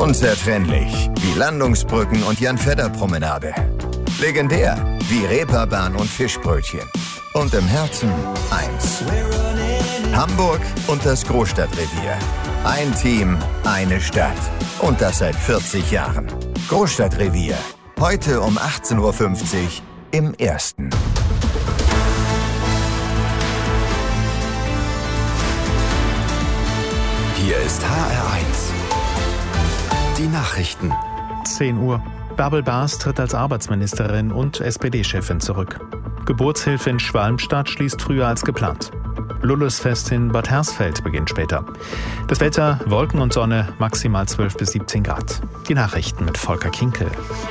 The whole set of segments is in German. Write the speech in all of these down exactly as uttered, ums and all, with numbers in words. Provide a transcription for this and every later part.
Unzertrennlich wie Landungsbrücken und Jan-Fedder-Promenade. Legendär wie Reeperbahn und Fischbrötchen. Und im Herzen eins. Hamburg und das Großstadtrevier. Ein Team, eine Stadt. Und das seit vierzig Jahren. Großstadtrevier. Heute um achtzehn Uhr fünfzig im Ersten. Hier ist H R eins. Die Nachrichten. zehn Uhr. Bärbel Baas tritt als Arbeitsministerin und S P D-Chefin zurück. Geburtshilfe in Schwalmstadt schließt früher als geplant. Lullusfest in Bad Hersfeld beginnt später. Das Wetter, Wolken und Sonne, maximal zwölf bis siebzehn Grad. Die Nachrichten mit Volker Kinkel.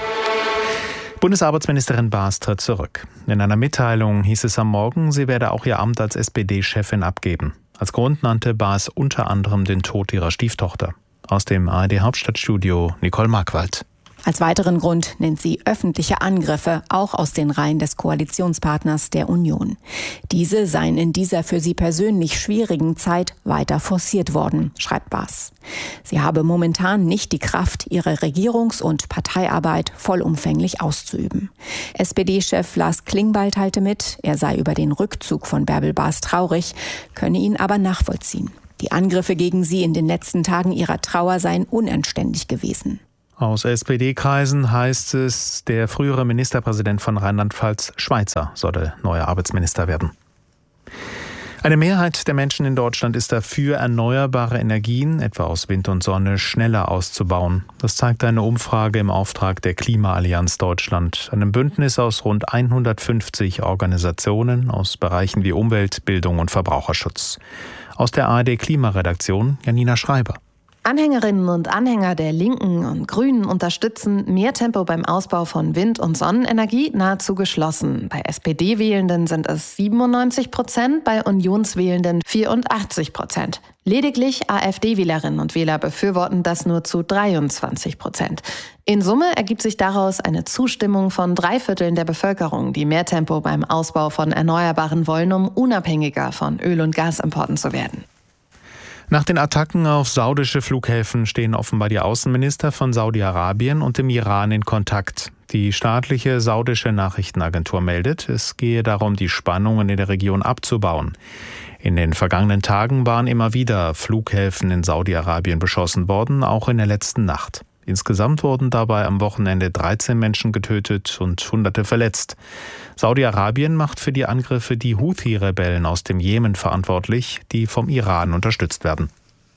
Bundesarbeitsministerin Baas tritt zurück. In einer Mitteilung hieß es am Morgen, sie werde auch ihr Amt als S P D-Chefin abgeben. Als Grund nannte Baas unter anderem den Tod ihrer Stieftochter. Aus dem A R D-Hauptstadtstudio Nicole Markwald. Als weiteren Grund nennt sie öffentliche Angriffe, auch aus den Reihen des Koalitionspartners der Union. Diese seien in dieser für sie persönlich schwierigen Zeit weiter forciert worden, schreibt Baas. Sie habe momentan nicht die Kraft, ihre Regierungs- und Parteiarbeit vollumfänglich auszuüben. S P D-Chef Lars Klingbeil teilte mit, er sei über den Rückzug von Bärbel Baas traurig, könne ihn aber nachvollziehen. Die Angriffe gegen sie in den letzten Tagen ihrer Trauer seien unanständig gewesen. Aus S P D-Kreisen heißt es, der frühere Ministerpräsident von Rheinland-Pfalz, Schweizer, solle neuer Arbeitsminister werden. Eine Mehrheit der Menschen in Deutschland ist dafür, erneuerbare Energien, etwa aus Wind und Sonne, schneller auszubauen. Das zeigt eine Umfrage im Auftrag der Klimaallianz Deutschland, einem Bündnis aus rund hundertfünfzig Organisationen aus Bereichen wie Umwelt, Bildung und Verbraucherschutz. Aus der A R D-Klimaredaktion Janina Schreiber. Anhängerinnen und Anhänger der Linken und Grünen unterstützen mehr Tempo beim Ausbau von Wind- und Sonnenenergie nahezu geschlossen. Bei S P D-Wählenden sind es siebenundneunzig Prozent, bei Unionswählenden vierundachtzig Prozent. Lediglich AfD-Wählerinnen und Wähler befürworten das nur zu dreiundzwanzig Prozent. In Summe ergibt sich daraus eine Zustimmung von drei Vierteln der Bevölkerung, die mehr Tempo beim Ausbau von Erneuerbaren wollen, um unabhängiger von Öl- und Gasimporten zu werden. Nach den Attacken auf saudische Flughäfen stehen offenbar die Außenminister von Saudi-Arabien und dem Iran in Kontakt. Die staatliche saudische Nachrichtenagentur meldet, es gehe darum, die Spannungen in der Region abzubauen. In den vergangenen Tagen waren immer wieder Flughäfen in Saudi-Arabien beschossen worden, auch in der letzten Nacht. Insgesamt wurden dabei am Wochenende dreizehn Menschen getötet und Hunderte verletzt. Saudi-Arabien macht für die Angriffe die Houthi-Rebellen aus dem Jemen verantwortlich, die vom Iran unterstützt werden.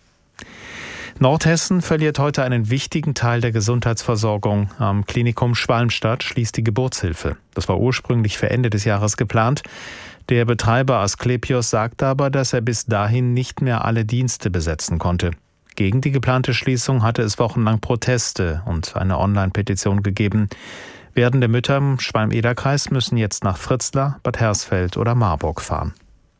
Nordhessen verliert heute einen wichtigen Teil der Gesundheitsversorgung. Am Klinikum Schwalmstadt schließt die Geburtshilfe. Das war ursprünglich für Ende des Jahres geplant. Der Betreiber Asklepios sagte aber, dass er bis dahin nicht mehr alle Dienste besetzen konnte. Gegen die geplante Schließung hatte es wochenlang Proteste und eine Online-Petition gegeben. Werdende Mütter im Schwalm-Eder-Kreis müssen jetzt nach Fritzlar, Bad Hersfeld oder Marburg fahren.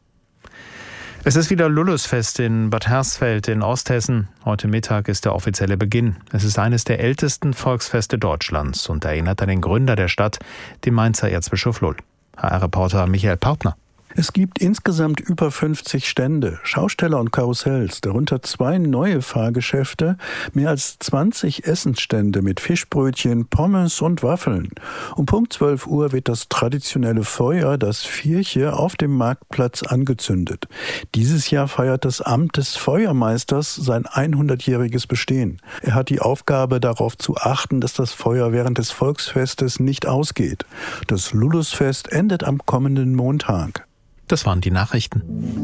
Es ist wieder Lullusfest in Bad Hersfeld in Osthessen. Heute Mittag ist der offizielle Beginn. Es ist eines der ältesten Volksfeste Deutschlands und erinnert an den Gründer der Stadt, den Mainzer Erzbischof Lull. H R-Reporter Michael Pautner. Es gibt insgesamt über fünfzig Stände, Schausteller und Karussells, darunter zwei neue Fahrgeschäfte, mehr als zwanzig Essensstände mit Fischbrötchen, Pommes und Waffeln. Um Punkt zwölf Uhr wird das traditionelle Feuer, das Vierche, auf dem Marktplatz angezündet. Dieses Jahr feiert das Amt des Feuermeisters sein hundertjähriges Bestehen. Er hat die Aufgabe, darauf zu achten, dass das Feuer während des Volksfestes nicht ausgeht. Das Lullusfest endet am kommenden Montag. Das waren die Nachrichten.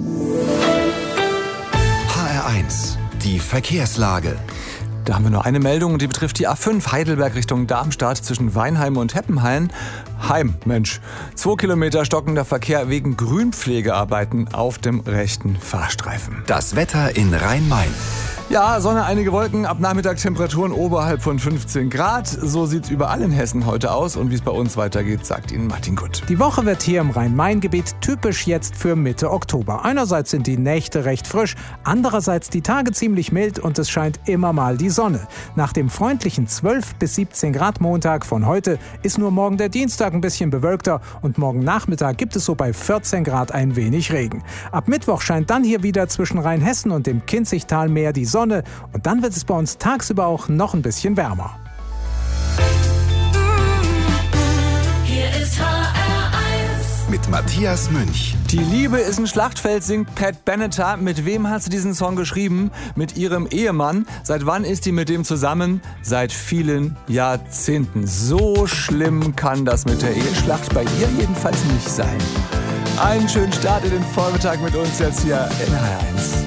H R eins, die Verkehrslage. Da haben wir nur eine Meldung, die betrifft die A fünf Heidelberg Richtung Darmstadt zwischen Weinheim und Heppenhain. Heim, Mensch. Zwei Kilometer stockender Verkehr wegen Grünpflegearbeiten auf dem rechten Fahrstreifen. Das Wetter in Rhein-Main. Ja, Sonne, einige Wolken, ab Nachmittag Temperaturen oberhalb von fünfzehn Grad. So sieht's überall in Hessen heute aus. Und wie es bei uns weitergeht, sagt Ihnen Martin Kutt. Die Woche wird hier im Rhein-Main-Gebiet typisch jetzt für Mitte Oktober. Einerseits sind die Nächte recht frisch, andererseits die Tage ziemlich mild und es scheint immer mal die Sonne. Nach dem freundlichen zwölf bis siebzehn Grad Montag von heute ist nur morgen der Dienstag ein bisschen bewölkter und morgen Nachmittag gibt es so bei vierzehn Grad ein wenig Regen. Ab Mittwoch scheint dann hier wieder zwischen Rheinhessen und dem Kinzigtalmeer die Sonne. Sonne und dann wird es bei uns tagsüber auch noch ein bisschen wärmer. Hier ist H R eins. Mit Matthias Münch. Die Liebe ist ein Schlachtfeld, singt Pat Benatar. Mit wem hat sie diesen Song geschrieben? Mit ihrem Ehemann. Seit wann ist die mit dem zusammen? Seit vielen Jahrzehnten. So schlimm kann das mit der Eheschlacht bei ihr jedenfalls nicht sein. Einen schönen Start in den Vormittag mit uns jetzt hier in H R eins.